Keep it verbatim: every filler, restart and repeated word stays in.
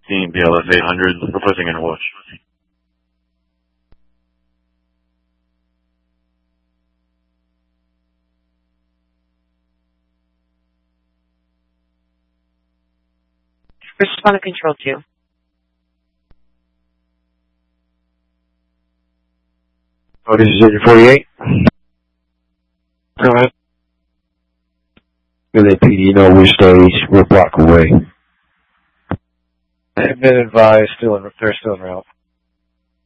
fifteen, B L S eight hundred, requesting in watch. Respond to Control two. Oh, this is Engine forty-eight. Go ahead. L A P D, know which stage, we're a block away. I've been advised, still in, they're still en route.